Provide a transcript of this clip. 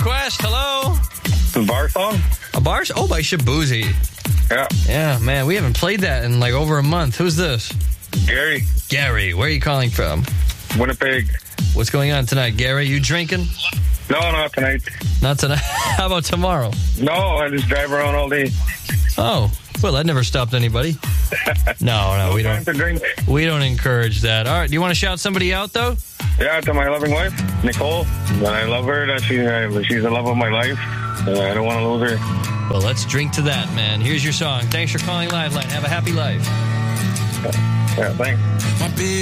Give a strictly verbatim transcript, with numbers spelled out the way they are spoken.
request. Hello. The bar song? A bar? Oh, by Shabuzi. Yeah. Yeah, man, we haven't played that in like over a month. Who's this? Gary. Gary, where are you calling from? Winnipeg. What's going on tonight, Gary? You drinking? No, not tonight. Not tonight. How about tomorrow? No, I just drive around all day. Oh, well, that never stopped anybody. No, no, we don't. To drink. We don't encourage that. All right, do you want to shout somebody out, though? Yeah, to my loving wife, Nicole. And I love her. That she, uh, she's the love of my life. Uh, I don't want to lose her. Well, let's drink to that, man. Here's your song. Thanks for calling Liveline. Have a happy life. Yeah, thanks.